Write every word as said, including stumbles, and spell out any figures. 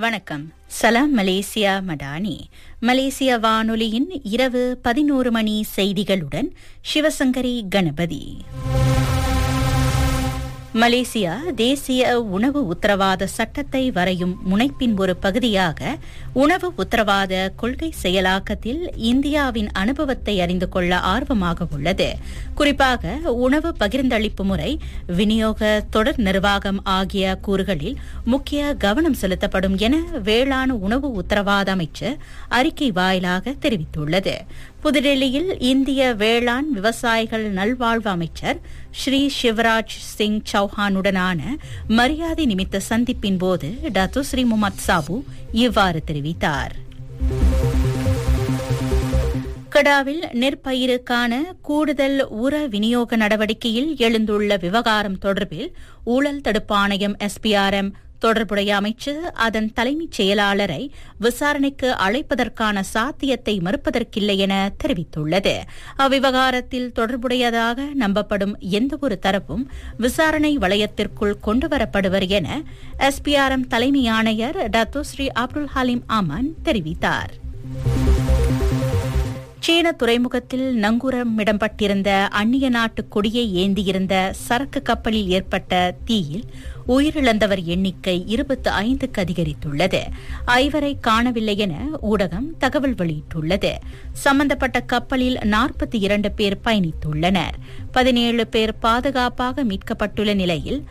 வணக்கம். சலாம் மலேசியா மடானி. மலேசிய வானொலியின் இரவு பதினோரு மணி செய்திகளுடன் சிவசங்கரி கணபதி. மலேசியா தேசிய உணவு உத்தரவாத சட்டத்தை வரையும் முனைப்பின் ஒரு பகுதியாக உணவு உத்தரவாத கொள்கை செயலாக்கத்தில் இந்தியாவின் அனுபவத்தை அறிந்து கொள்ள ஆர்வமாக உள்ளது. குறிப்பாக உணவு பகிர்ந்தளிப்பு முறை, விநியோக தொடர் நிர்வாகம் ஆகிய கூறுகளில் முக்கிய கவனம் செலுத்தப்படும் என வேளாண் உணவு உத்தரவாத அமைச்சர் அறிக்கை வாயிலாக தெரிவித்துள்ளது. புதுடெல்லியில் இந்திய வேளாண் விவசாயிகள் நல்வாழ்வு அமைச்சர் ஸ்ரீ சிவராஜ் சிங் சௌஹானுடனான மரியாதை நிமித்த சந்திப்பின் போது டாக்டர் ஸ்ரீ முகமது சாபு இவ்வாறு தெரிவித்தார். கடாவில் நெற்பயிறுக்கான கூடுதல் உர விநியோக நடவடிக்கையில் எழுந்துள்ள விவகாரம் தொடர்பில் ஊழல் தடுப்பு ஆணையம் எஸ்பிஆர்எம் தொடர்புடைய அமைச்சர் அதன் தலைமைச் செயலாளரை விசாரணைக்கு அழைப்பதற்கான சாத்தியத்தை மறுப்பதற்கில்லை என தெரிவித்துள்ளது. அவ்விவகாரத்தில் தொடர்புடையதாக நம்பப்படும் எந்தவொரு தரப்பும் விசாரணை வளையத்திற்குள் கொண்டுவரப்படுவர் என எஸ்பிஆர்எம் தலைமை ஆணையர் டாக்டர் ஸ்ரீ அப்துல் ஹலீம் அமான் தெரிவித்தார். சீன துறைமுகத்தில் நங்கூரமிடப்பட்டிருந்த அந்நிய நாட்டு கொடியை ஏந்தியிருந்த சரக்கு கப்பலில் ஏற்பட்ட தீயில் உயிரிழந்தவர் எண்ணிக்கை இருபத்தி ஐந்துக்கு அதிகரித்துள்ளது. ஐவரை காணவில்லை என ஊடகம் தகவல் வெளியிட்டுள்ளது. சம்பந்தப்பட்ட கப்பலில் நாற்பத்தி இரண்டு பேர் பயணித்துள்ளனர். பதினேழு பேர் பாதுகாப்பாக மீட்கப்பட்டுள்ள நிலையில்